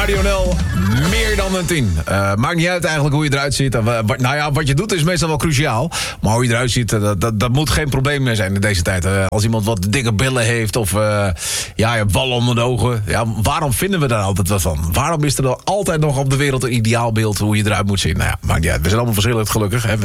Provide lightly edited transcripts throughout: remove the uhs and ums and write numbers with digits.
Radio NL, meer dan een 10. Maakt niet uit eigenlijk hoe je eruit ziet. Wat je doet is meestal wel cruciaal. Maar hoe je eruit ziet, dat moet geen probleem meer zijn in deze tijd. Als iemand wat dikke billen heeft of je hebt wallen onder de ogen. Ja, waarom vinden we daar altijd wat van? Waarom is er dan altijd nog op de wereld een ideaalbeeld hoe je eruit moet zien? Nou ja, maakt niet uit. We zijn allemaal verschillend gelukkig. Hè?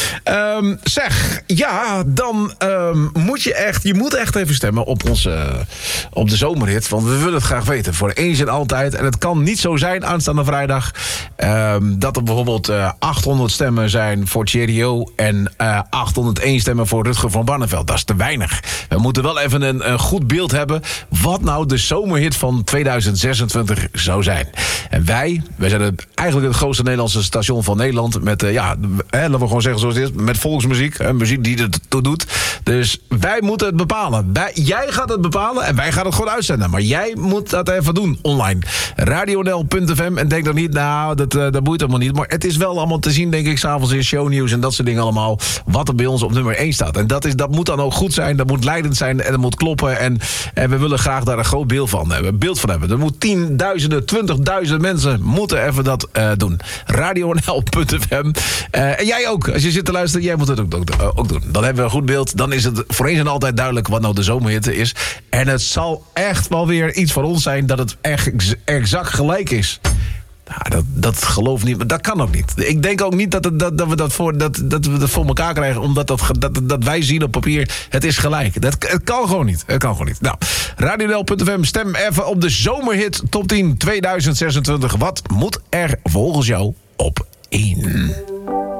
Dan moet je moet echt even stemmen op de zomerhit. Want we willen het graag weten. Voor eens en altijd. En het kan niet zo zijn aanstaande vrijdag dat er bijvoorbeeld 800 stemmen zijn voor Thierry en 801 stemmen voor Rutger van Barneveld. Dat is te weinig. We moeten wel even een goed beeld hebben wat nou de zomerhit van 2026 zou zijn. En wij zijn eigenlijk het grootste Nederlandse station van Nederland met, laten we gewoon zeggen zoals het is, met volksmuziek, muziek die het toe doet. Dus wij moeten het bepalen. Jij gaat het bepalen en wij gaan het gewoon uitzenden. Maar jij moet dat even doen online. RadioNL.fm en denk dan niet, dat boeit helemaal niet. Maar het is wel allemaal te zien, denk ik, s'avonds in shownieuws en dat soort dingen allemaal, wat er bij ons op nummer 1 staat. En dat moet dan ook goed zijn, dat moet leidend zijn en dat moet kloppen. En we willen graag daar een groot beeld van hebben. Er moet 10.000, 20.000 mensen moeten even dat doen. RadioNL.fm. En jij ook, als je zit te luisteren, jij moet het ook doen. Dan hebben we een goed beeld. Dan is het voor eens en altijd duidelijk wat nou de zomerhitte is. En het zal echt wel weer iets van ons zijn dat het echt exact gelijk is. Nou, dat geloof niet, maar dat kan ook niet. Ik denk ook niet dat we dat voor elkaar krijgen, omdat dat wij zien op papier, het is gelijk. Het kan gewoon niet. Nou, RadioNL.fm, stem even op de zomerhit top 10 2026. Wat moet er volgens jou op 1?